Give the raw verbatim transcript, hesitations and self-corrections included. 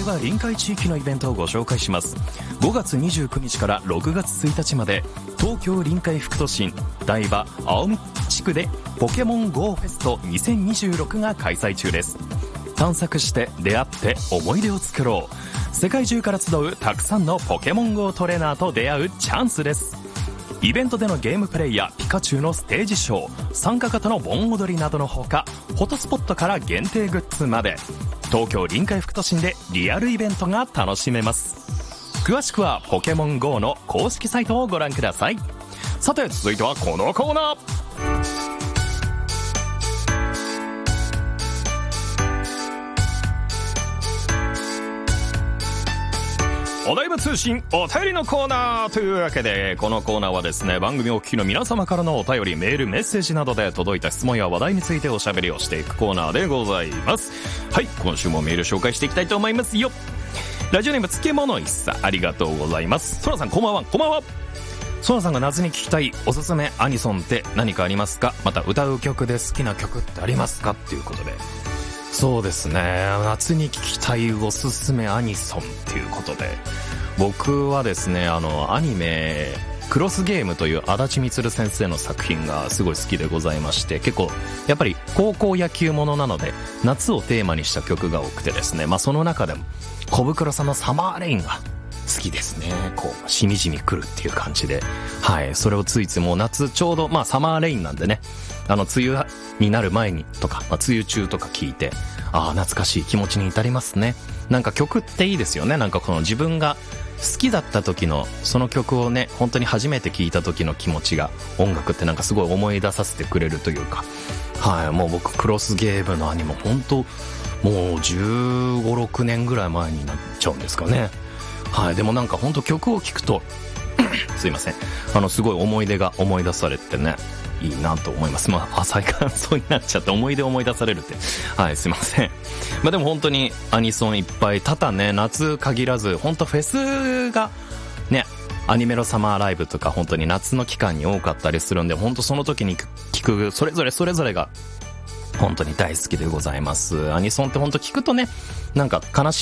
賀臨海地域のイベントをご紹介します。ごがつにじゅうくにちからろくがつついたちまで、東京臨海副都心台場青海地区でポケモン ゴー フェストにせんにじゅうろくが開催中です。探索して出会って思い出を作ろう。世界中から集うたくさんのポケモン ゴー トレーナーと出会うチャンスです。イベントでのゲームプレイやピカチュウのステージショー、参加型の盆踊りなどのほか、フォトスポットから限定グッズまで、東京臨海副都心でリアルイベントが楽しめます。詳しくはポケモン ゴー の公式サイトをご覧ください。さて続いてはこのコーナー、お台場通信お便りのコーナーというわけで、このコーナーはですね、番組をお聞きの皆様からのお便り、メール、メッセージなどで届いた質問や話題についておしゃべりをしていくコーナーでございます。はい、今週もメール紹介していきたいと思いますよ。ラジオネーム漬物一茶、ありがとうございます。ソラさんこんばんは。こんばんは。ソラさんが夏に聴きたいおすすめアニソンって何かありますか？また歌う曲で好きな曲ってありますか？っていうことで、そうですね、夏に聴きたいおすすめアニソンっていうことで、僕はですね、あのアニメクロスゲームという足立みつる先生の作品がすごい好きでございまして、結構やっぱり高校野球ものなので夏をテーマにした曲が多くてですね、まあその中でも小袋さんのサマーレインが好きですね。こうしみじみ来るっていう感じで、はい、それをついついもう夏ちょうど、まあサマーレインなんでね、あの梅雨になる前にとか、まあ、梅雨中とか聞いて、ああ懐かしい気持ちに至りますね。なんか曲っていいですよね。なんかこの自分が好きだった時のその曲をね、本当に初めて聴いた時の気持ちが、音楽ってなんかすごい思い出させてくれるというか、はい、もう僕クロスゲームのアニメ本当もうじゅうご、ろくねんぐらい前になっちゃうんですかね。はい、でもなんか本当曲を聴くとすいません、あのすごい思い出が思い出されてね、いいなと思います。まあ浅い感想になっちゃって、思い出思い出されるって、はい、すいません。まあでも本当にアニソンいっぱい、ただね、夏限らず本当フェスがね、アニメのサマーライブとか本当に夏の期間に多かったりするんで、本当その時に聴くそれぞれそれぞれが本当に大好きでございます。アニソンって本当聞くとね、なんか悲し